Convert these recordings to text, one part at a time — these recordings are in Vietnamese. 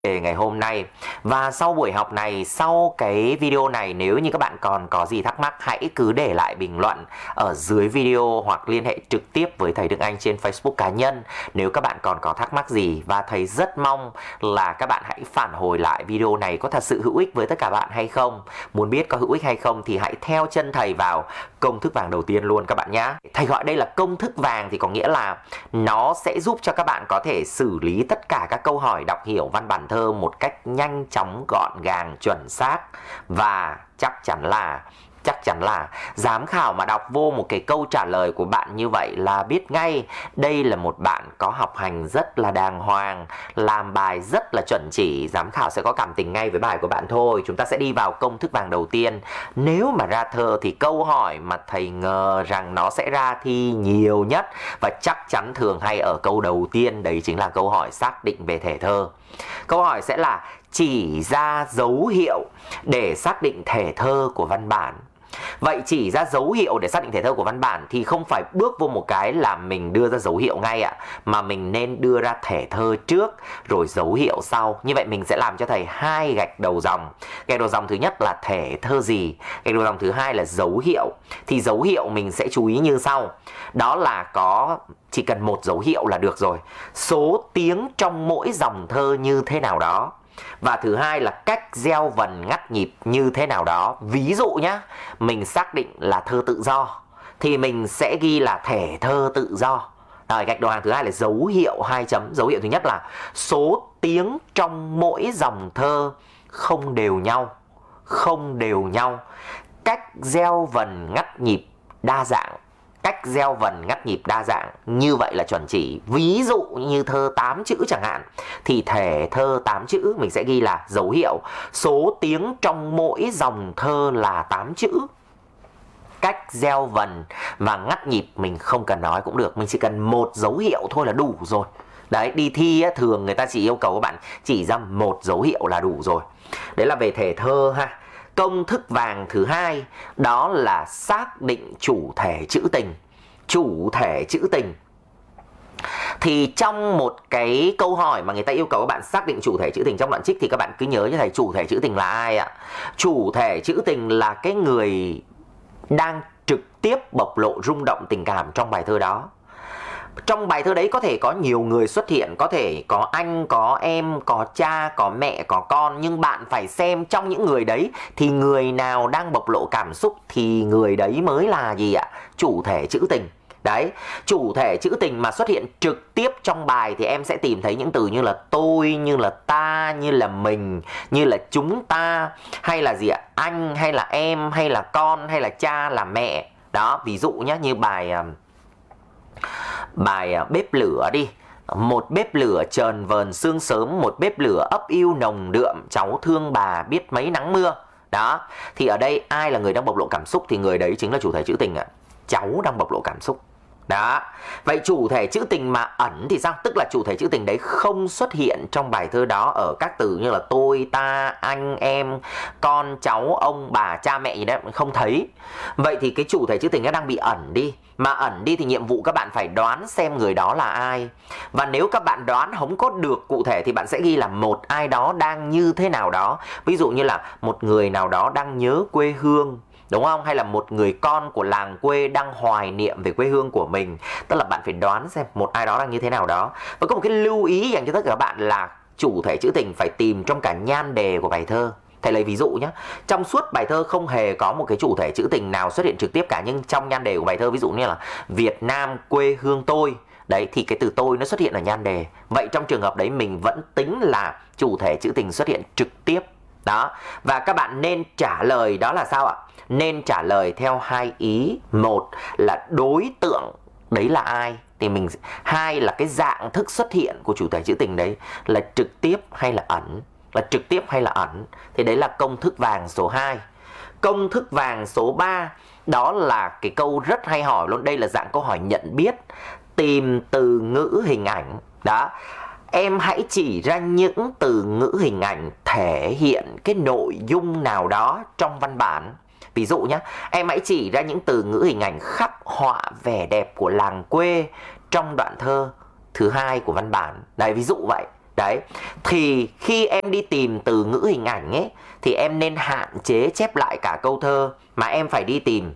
đề ngày hôm nay. Và sau buổi học này, sau cái video này, nếu như các bạn còn có gì thắc mắc, hãy cứ để lại bình luận ở dưới video hoặc liên hệ trực tiếp với thầy Đức Anh trên Facebook cá nhân nếu các bạn còn có thắc mắc gì. Và thầy rất mong là các bạn hãy phản hồi lại video này có thật sự hữu ích với tất cả bạn hay không. Muốn biết có hữu ích hay không thì hãy theo chân thầy vào công thức vàng đầu tiên luôn các bạn nhé. Thầy gọi đây là công thức vàng thì có nghĩa là nó sẽ giúp cho các bạn có thể xử lý tất cả các câu hỏi đọc hiểu văn bản thơ một cách nhanh chóng, gọn gàng, chuẩn xác. Và chắc chắn là giám khảo mà đọc vô một cái câu trả lời của bạn như vậy là biết ngay đây là một bạn có học hành rất là đàng hoàng, làm bài rất là chuẩn chỉ. Giám khảo sẽ có cảm tình ngay với bài của bạn thôi. Chúng ta sẽ đi vào công thức vàng đầu tiên. Nếu mà ra thơ thì câu hỏi mà thầy ngờ rằng nó sẽ ra thi nhiều nhất và chắc chắn thường hay ở câu đầu tiên, đấy chính là câu hỏi xác định về thể thơ. Câu hỏi sẽ là chỉ ra dấu hiệu để xác định thể thơ của văn bản. Vậy chỉ ra dấu hiệu để xác định thể thơ của văn bản thì không phải bước vô một cái là mình đưa ra dấu hiệu ngay ạ, mà mình nên đưa ra thể thơ trước rồi dấu hiệu sau. Như vậy mình sẽ làm cho thầy 2 gạch đầu dòng. Gạch đầu dòng thứ nhất là thể thơ gì, gạch đầu dòng thứ hai là dấu hiệu. Thì dấu hiệu mình sẽ chú ý như sau. Đó là chỉ cần một dấu hiệu là được rồi. Số tiếng trong mỗi dòng thơ như thế nào đó. Và thứ hai là cách gieo vần ngắt nhịp như thế nào đó. Ví dụ nhá, mình xác định là thơ tự do thì mình sẽ ghi là thể thơ tự do. Rồi, gạch đầu hàng thứ hai là dấu hiệu 2 chấm. Dấu hiệu thứ nhất là số tiếng trong mỗi dòng thơ không đều nhau. Cách gieo vần ngắt nhịp đa dạng. Cách gieo vần ngắt nhịp đa dạng như vậy là chuẩn chỉ. Ví dụ như thơ 8 chữ chẳng hạn thì thể thơ 8 chữ mình sẽ ghi là dấu hiệu số tiếng trong mỗi dòng thơ là 8 chữ. Cách gieo vần và ngắt nhịp mình không cần nói cũng được, mình chỉ cần một dấu hiệu thôi là đủ rồi. Đấy, đi thi thường người ta chỉ yêu cầu các bạn chỉ ra một dấu hiệu là đủ rồi. Đấy là về thể thơ ha. Công thức vàng thứ hai đó là xác định chủ thể trữ tình. Chủ thể trữ tình thì trong một cái câu hỏi mà người ta yêu cầu các bạn xác định chủ thể trữ tình trong đoạn trích thì các bạn cứ nhớ cho thầy chủ thể trữ tình là ai ạ? Chủ thể trữ tình là cái người đang trực tiếp bộc lộ rung động tình cảm trong bài thơ đó. Trong bài thơ đấy có thể có nhiều người xuất hiện, có thể có anh, có em, có cha, có mẹ, có con. Nhưng bạn phải xem trong những người đấy thì người nào đang bộc lộ cảm xúc thì người đấy mới là gì ạ? Chủ thể trữ tình. Đấy, chủ thể trữ tình mà xuất hiện trực tiếp trong bài thì em sẽ tìm thấy những từ như là tôi, như là ta, như là mình, như là chúng ta, hay là gì ạ? Anh, hay là em, hay là con, hay là cha, là mẹ. Đó, ví dụ nhé, như bài bếp lửa đi. Một bếp lửa chờn vờn sương sớm, một bếp lửa ấp yêu nồng đượm, cháu thương bà biết mấy nắng mưa. Đó, thì ở đây ai là người đang bộc lộ cảm xúc thì người đấy chính là chủ thể trữ tình ạ. Cháu đang bộc lộ cảm xúc. Đó, vậy chủ thể trữ tình mà ẩn thì sao? Tức là chủ thể trữ tình đấy không xuất hiện trong bài thơ đó ở các từ như là tôi, ta, anh, em, con, cháu, ông, bà, cha, mẹ gì đấy, không thấy. Vậy thì cái chủ thể trữ tình nó đang bị ẩn đi. Mà ẩn đi thì nhiệm vụ các bạn phải đoán xem người đó là ai. Và nếu các bạn đoán không có được cụ thể thì bạn sẽ ghi là một ai đó đang như thế nào đó. Ví dụ như là một người nào đó đang nhớ quê hương, đúng không? Hay là một người con của làng quê đang hoài niệm về quê hương của mình. Tức là bạn phải đoán xem một ai đó đang như thế nào đó. Và có một cái lưu ý dành cho tất cả các bạn là chủ thể trữ tình phải tìm trong cả nhan đề của bài thơ. Thầy lấy ví dụ nhé. Trong suốt bài thơ không hề có một cái chủ thể trữ tình nào xuất hiện trực tiếp cả. Nhưng trong nhan đề của bài thơ, ví dụ như là Việt Nam quê hương tôi, đấy, thì cái từ tôi nó xuất hiện ở nhan đề. Vậy trong trường hợp đấy mình vẫn tính là chủ thể trữ tình xuất hiện trực tiếp. Đó. Và các bạn nên trả lời đó là sao ạ? Nên trả lời theo 2 ý. Một là đối tượng đấy là ai, thì mình hai là cái dạng thức xuất hiện của chủ thể trữ tình đấy là trực tiếp hay là ẩn, là trực tiếp hay là ẩn. Thì đấy là công thức vàng số 2. Công thức vàng số 3 đó là cái câu rất hay hỏi luôn. Đây là dạng câu hỏi nhận biết. Tìm từ ngữ hình ảnh. Đó, em hãy chỉ ra những từ ngữ hình ảnh thể hiện cái nội dung nào đó trong văn bản. Ví dụ nhé, em hãy chỉ ra những từ ngữ hình ảnh khắc họa vẻ đẹp của làng quê trong đoạn thơ thứ 2 của văn bản. Đấy, ví dụ vậy. Đấy, thì khi em đi tìm từ ngữ hình ảnh ấy thì em nên hạn chế chép lại cả câu thơ mà em phải đi tìm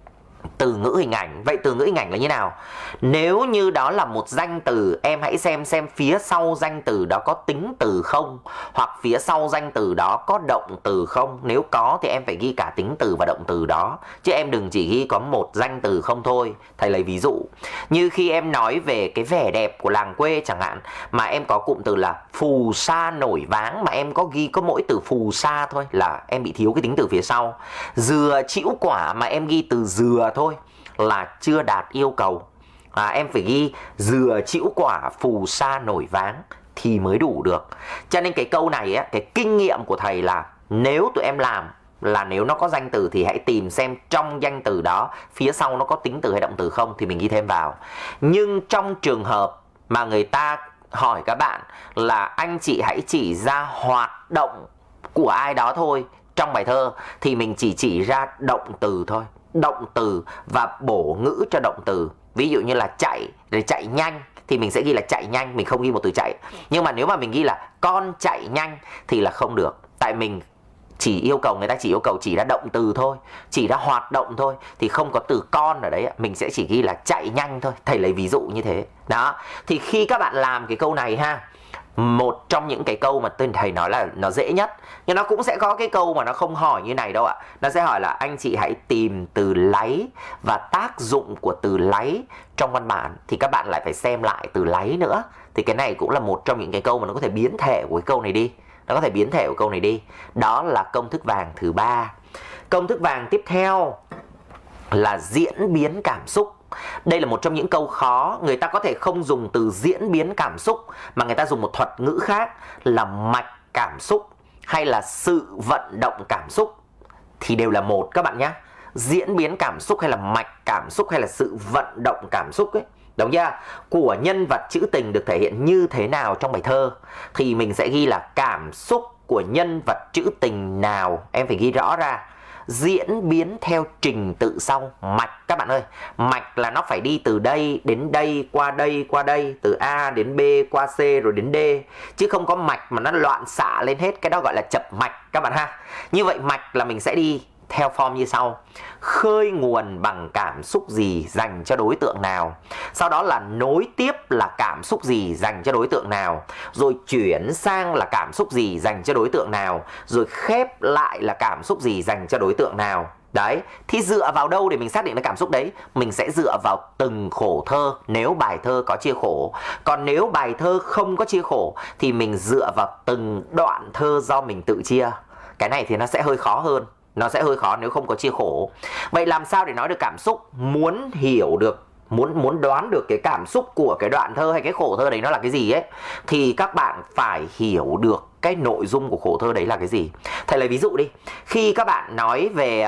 từ ngữ hình ảnh. Vậy từ ngữ hình ảnh là như nào? Nếu như đó là một danh từ, em hãy xem phía sau danh từ đó có tính từ không, hoặc phía sau danh từ đó có động từ không. Nếu có thì em phải ghi cả tính từ và động từ đó, chứ em đừng chỉ ghi có một danh từ không thôi. Thầy lấy ví dụ như khi em nói về cái vẻ đẹp của làng quê chẳng hạn, mà em có cụm từ là phù sa nổi váng, mà em có ghi có mỗi từ phù sa thôi là em bị thiếu cái tính từ phía sau. Dừa chĩu quả mà em ghi từ dừa thôi là chưa đạt yêu cầu. Em phải ghi dừa chĩu quả phù sa nổi váng thì mới đủ được. Cho nên cái câu này á, cái kinh nghiệm của thầy là nếu tụi em làm là nếu nó có danh từ thì hãy tìm xem trong danh từ đó phía sau nó có tính từ hay động từ không thì mình ghi thêm vào. Nhưng trong trường hợp mà người ta hỏi các bạn là anh chị hãy chỉ ra hoạt động của ai đó thôi trong bài thơ, thì mình chỉ ra động từ thôi, động từ và bổ ngữ cho động từ. Ví dụ như là chạy, để chạy nhanh thì mình sẽ ghi là chạy nhanh, mình không ghi một từ chạy. Nhưng mà nếu mà mình ghi là con chạy nhanh thì là không được, tại mình chỉ yêu cầu, người ta chỉ yêu cầu chỉ ra động từ thôi, chỉ ra hoạt động thôi, thì không có từ con ở đấy, mình sẽ chỉ ghi là chạy nhanh thôi. Thầy lấy ví dụ như thế. Đó, thì khi các bạn làm cái câu này ha, một trong những cái câu mà thầy nói là nó dễ nhất, nhưng nó cũng sẽ có cái câu mà nó không hỏi như này đâu ạ. Nó sẽ hỏi là anh chị hãy tìm từ láy và tác dụng của từ láy trong văn bản, thì các bạn lại phải xem lại từ láy nữa. Thì cái này cũng là một trong những cái câu mà nó có thể biến thể của cái câu này đi. Nó có thể biến thể của câu này đi. Đó là công thức vàng thứ 3. Công thức vàng tiếp theo là diễn biến cảm xúc. Đây là một trong những câu khó. Người ta có thể không dùng từ diễn biến cảm xúc mà người ta dùng một thuật ngữ khác là mạch cảm xúc hay là sự vận động cảm xúc, thì đều là một các bạn nhé. Diễn biến cảm xúc hay là mạch cảm xúc hay là sự vận động cảm xúc ấy, đúng chưa? Của nhân vật trữ tình được thể hiện như thế nào trong bài thơ thì mình sẽ ghi là cảm xúc của nhân vật trữ tình nào, em phải ghi rõ ra. Diễn biến theo trình tự sau, mạch các bạn ơi. Mạch là nó phải đi từ đây, qua đây, từ A đến B, qua C rồi đến D. Chứ không có mạch mà nó loạn xạ lên hết, cái đó gọi là chập mạch các bạn ha. Như vậy mạch là mình sẽ đi theo form như sau: khơi nguồn bằng cảm xúc gì dành cho đối tượng nào, sau đó là nối tiếp là cảm xúc gì dành cho đối tượng nào, rồi chuyển sang là cảm xúc gì dành cho đối tượng nào, rồi khép lại là cảm xúc gì dành cho đối tượng nào. Đấy, thì dựa vào đâu để mình xác định là cảm xúc đấy? Mình sẽ dựa vào từng khổ thơ nếu bài thơ có chia khổ. Còn nếu bài thơ không có chia khổ thì mình dựa vào từng đoạn thơ do mình tự chia. Cái này thì nó sẽ hơi khó hơn, nó sẽ hơi khó nếu không có chia khổ. Vậy làm sao để nói được cảm xúc? Muốn hiểu được, muốn đoán được cái cảm xúc của cái đoạn thơ hay cái khổ thơ đấy nó là cái gì ấy, thì các bạn phải hiểu được cái nội dung của khổ thơ đấy là cái gì. Thầy lấy ví dụ đi. Khi các bạn nói về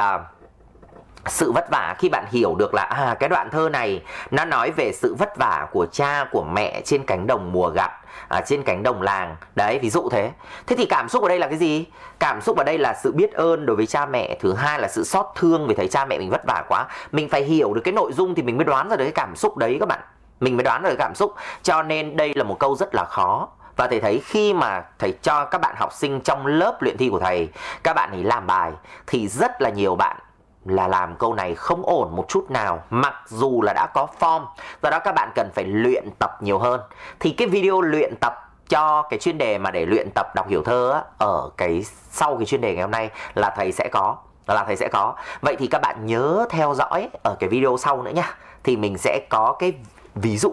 sự vất vả, khi bạn hiểu được là cái đoạn thơ này nó nói về sự vất vả của cha của mẹ trên cánh đồng mùa gặt, trên cánh đồng làng. Đấy, ví dụ thế. Thế thì cảm xúc ở đây là cái gì? Cảm xúc ở đây là sự biết ơn đối với cha mẹ. Thứ hai là sự xót thương vì thấy cha mẹ mình vất vả quá. Mình phải hiểu được cái nội dung thì mình mới đoán ra được cái cảm xúc đấy các bạn. Mình mới đoán được cái cảm xúc. Cho nên đây là một câu rất là khó. Và thầy thấy khi mà thầy cho các bạn học sinh trong lớp luyện thi của thầy, các bạn ấy làm bài thì rất là nhiều bạn là làm câu này không ổn một chút nào, mặc dù là đã có form. Do đó các bạn cần phải luyện tập nhiều hơn. Thì cái video luyện tập cho cái chuyên đề mà để luyện tập đọc hiểu thơ á, ở cái sau cái chuyên đề ngày hôm nay là thầy sẽ có. Vậy thì các bạn nhớ theo dõi ở cái video sau nữa nhá. Thì mình sẽ có cái ví dụ